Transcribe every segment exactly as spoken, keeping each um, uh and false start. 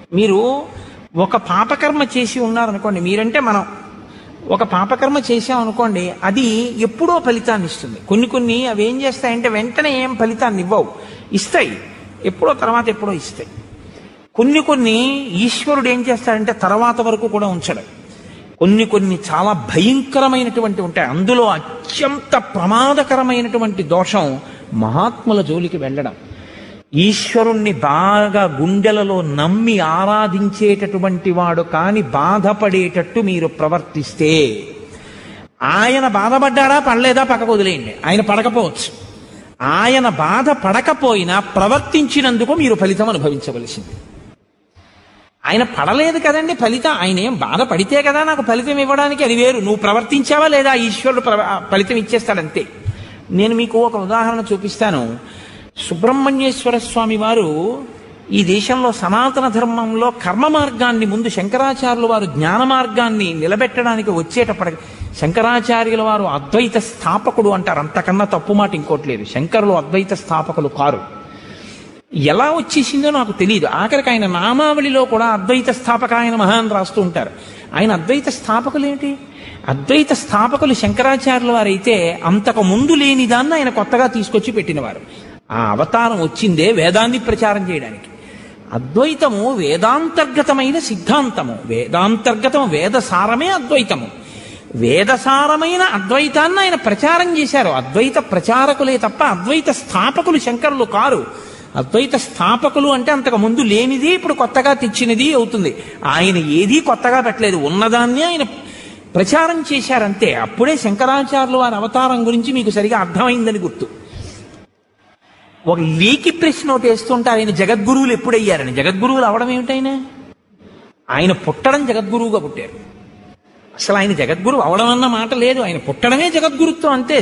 మీరు ఒక పాపకర్మ చేసి ఉన్నారనుకోండి, మీరంటే మనం ఒక పాపకర్మ చేసాం అనుకోండి, అది ఎప్పుడో ఫలితాన్ని ఇస్తుంది. కొన్ని కొన్ని అవి ఏం చేస్తాయంటే వెంటనే ఏం ఫలితాన్ని ఇవ్వవు, ఇస్తాయి ఎప్పుడో, తర్వాత ఎప్పుడో ఇస్తాయి. కొన్ని కొన్ని ఈశ్వరుడు ఏం చేస్తాడంటే తర్వాత వరకు కూడా ఉంచడు. కొన్ని కొన్ని చాలా భయంకరమైనటువంటి ఉంటాయి. అందులో అత్యంత ప్రమాదకరమైనటువంటి దోషం మహాత్ముల జోలికి వెళ్ళడం. ఈశ్వరుణ్ణి బాగా గుండెలలో నమ్మి ఆరాధించేటటువంటి వాడు కాని బాధపడేటట్టు మీరు ప్రవర్తిస్తే, ఆయన బాధపడ్డాడా పడలేదా పక్కకు వదిలేయండి, ఆయన పడకపోవచ్చు. ఆయన బాధ పడకపోయినా ప్రవర్తించినందుకు మీరు ఫలితం అనుభవించవలసింది. ఆయన పడలేదు కదండి ఫలితం, ఆయన ఏం బాధపడితే కదా నాకు ఫలితం ఇవ్వడానికి, అది వేరు. నువ్వు ప్రవర్తించావా లేదా ఈశ్వరుడు ఫలితం ఇచ్చేస్తాడంతే. నేను మీకు ఒక ఉదాహరణ చూపిస్తాను. సుబ్రహ్మణ్యేశ్వర స్వామి వారు ఈ దేశంలో సనాతన ధర్మంలో కర్మ మార్గాన్ని ముందు శంకరాచార్యుల వారు జ్ఞాన మార్గాన్ని నిలబెట్టడానికి వచ్చేటప్పటికి, శంకరాచార్యుల వారు అద్వైత స్థాపకుడు అంటారు, అంతకన్నా తప్పు మాట ఇంకోటి లేదు. శంకరులు అద్వైత స్థాపకులు కారు. ఎలా వచ్చేసిందో నాకు తెలియదు. ఆఖరికి ఆయన నామావళిలో కూడా అద్వైత స్థాపక ఆయన మహాన్ రాస్తూ ఉంటారు. ఆయన అద్వైత స్థాపకులు ఏంటి? అద్వైత స్థాపకులు శంకరాచార్యుల వారైతే అంతకు ముందు లేని దాన్ని ఆయన కొత్తగా తీసుకొచ్చి పెట్టినవారు. ఆ అవతారం వచ్చిందే వేదాన్ని ప్రచారం చేయడానికి. అద్వైతము వేదాంతర్గతమైన సిద్ధాంతము, వేదాంతర్గతం వేదసారమే అద్వైతము. వేదసారమైన అద్వైతాన్ని ఆయన ప్రచారం చేశారు. అద్వైత ప్రచారకులే తప్ప అద్వైత స్థాపకులు శంకరులు కారు. అద్వైత స్థాపకులు అంటే అంతకు ముందు లేనిది ఇప్పుడు కొత్తగా తెచ్చినది అవుతుంది. ఆయన ఏదీ కొత్తగా పెట్టలేదు, ఉన్నదాన్ని ఆయన ప్రచారం చేశారంతే. అప్పుడే శంకరాచార్యుల వారి అవతారం గురించి మీకు సరిగా అర్థమైందని గుర్తు. ఒక లీకి ప్రశ్న ఒకటి వేస్తుంటారు, ఆయన జగద్గురువులు ఎప్పుడయ్యారని. జగద్గురువులు అవడం ఏమిటైనా? ఆయన పుట్టడం జగద్గురువుగా పుట్టారు. అసలు ఆయన జగద్గురువు అవడం అన్న మాట లేదు, ఆయన పుట్టడమే జగద్గురుత్వం అంతే.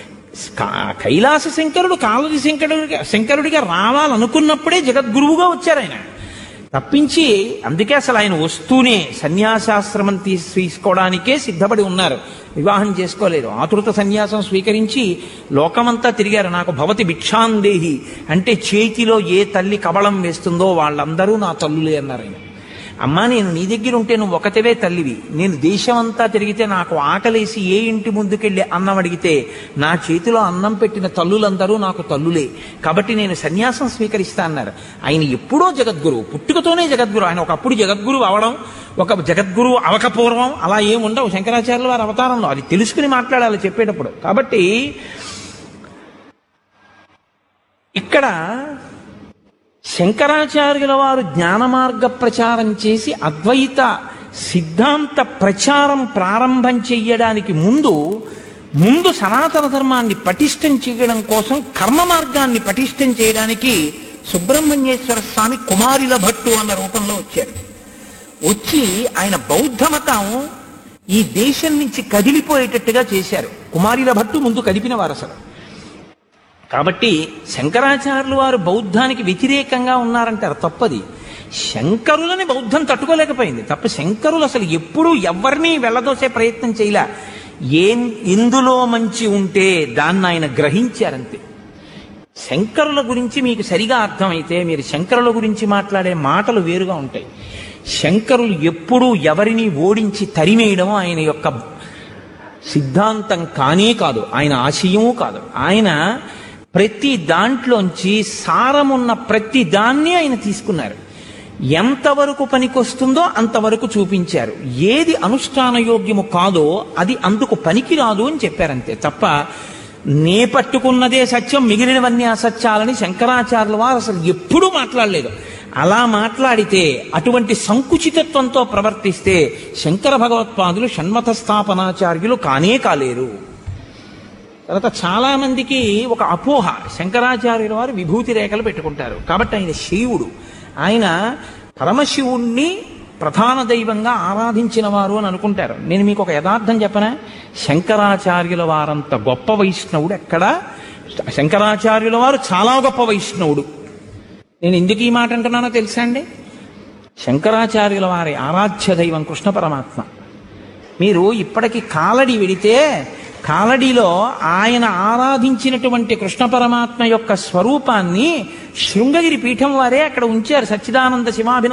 కైలాస శంకరుడు కాళది శంకరుడిగా శంకరుడిగా రావాలనుకున్నప్పుడే జగద్గురువుగా వచ్చారు ఆయన, తప్పించి. అందుకే అసలు ఆయన వస్తూనే సన్యాసాశ్రమం తీసుకోవడానికే సిద్ధపడి ఉన్నారు, వివాహం చేసుకోలేదు. ఆతృత సన్యాసం స్వీకరించి లోకమంతా తిరిగారు. నాకు భవతి భిక్షాందేహి అంటే చేతిలో ఏ తల్లి కబళం వేస్తుందో వాళ్ళందరూ నా తల్లులే అన్నారు ఆయన. అమ్మా, నేను నీ దగ్గర ఉంటే నువ్వు ఒకటివే తల్లివి. నేను దేశమంతా తిరిగితే నాకు ఆకలేసి ఏ ఇంటి ముందుకెళ్ళి అన్నం అడిగితే నా చేతిలో అన్నం పెట్టిన తల్లులందరూ నాకు తల్లులే. కాబట్టి నేను సన్యాసం స్వీకరిస్తా అన్నారు. ఆయన ఎప్పుడో జగద్గురువు, పుట్టుకతోనే జగద్గురు. ఆయన ఒకప్పుడు జగద్గురువు అవడం, ఒక జగద్గురువు అవకపూర్వం అలా ఏముండవు శంకరాచార్యుల వారి అవతారంలో. అది తెలుసుకుని మాట్లాడాలి చెప్పేటప్పుడు. కాబట్టి ఇక్కడ శంకరాచార్యుల వారు జ్ఞాన మార్గ ప్రచారం చేసి అద్వైత సిద్ధాంత ప్రచారం ప్రారంభం చెయ్యడానికి ముందు ముందు సనాతన ధర్మాన్ని పటిష్టం చేయడం కోసం కర్మ మార్గాన్ని పటిష్టం చేయడానికి సుబ్రహ్మణ్యేశ్వర స్వామి కుమారిల భట్టు అన్న రూపంలో వచ్చారు. వచ్చి ఆయన బౌద్ధ మతం ఈ దేశం నుంచి కదిలిపోయేటట్టుగా చేశారు. కుమారిల భట్టు ముందు కదిపిన వారు అసలు. కాబట్టి శంకరాచార్యులు వారు బౌద్ధానికి వ్యతిరేకంగా ఉన్నారంటారు, తప్పది. శంకరులని బౌద్ధం తట్టుకోలేకపోయింది తప్ప. శంకరులు అసలు ఎప్పుడూ ఎవరిని వెళ్ళదోసే ప్రయత్నం చేయలే. ఏం ఎందులో మంచి ఉంటే దాన్ని ఆయన గ్రహించారంతే. శంకరుల గురించి మీకు సరిగా అర్థమైతే మీరు శంకరుల గురించి మాట్లాడే మాటలు వేరుగా ఉంటాయి. శంకరులు ఎప్పుడూ ఎవరిని ఓడించి తరిమేయడం ఆయన యొక్క సిద్ధాంతం కానే కాదు, ఆయన ఆశయము కాదు. ఆయన ప్రతి దాంట్లోంచి సారమున్న ప్రతి దాన్ని ఆయన తీసుకున్నారు. ఎంతవరకు పనికొస్తుందో అంతవరకు చూపించారు. ఏది అనుష్ఠాన యోగ్యము కాదో అది అందుకు పనికిరాదు అని చెప్పారంతే తప్ప నే పట్టుకున్నదే సత్యం మిగిలినవన్నీ అసత్యాలని శంకరాచార్యుల వారు అసలు ఎప్పుడూ మాట్లాడలేదు. అలా మాట్లాడితే, అటువంటి సంకుచితత్వంతో ప్రవర్తిస్తే శంకర భగవత్పాదులు షణ్మత స్థాపనాచార్యులు కానే కాలేరు. తర్వాత చాలా మందికి ఒక అపోహ, శంకరాచార్యుల వారు విభూతి రేఖలు పెట్టుకుంటారు కాబట్టి ఆయన శివుడు, ఆయన పరమశివుణ్ణి ప్రధాన దైవంగా ఆరాధించిన వారు అని అనుకుంటారు. నేను మీకు ఒక యథార్థం చెప్పనా? శంకరాచార్యుల వారంత గొప్ప వైష్ణవుడు ఎక్కడా? శంకరాచార్యుల వారు చాలా గొప్ప వైష్ణవుడు. నేను ఎందుకు ఈ మాట అంటున్నానో తెలుసా అండి? శంకరాచార్యుల వారి ఆరాధ్య దైవం కృష్ణ పరమాత్మ. మీరు ఇప్పటికీ కాలడి వెడితే కాలడిలో ఆయన ఆరాధించినటువంటి కృష్ణ పరమాత్మ యొక్క స్వరూపాన్ని శృంగగిరి పీఠం వారే అక్కడ ఉంచారు. సచ్చిదానంద శివాభిన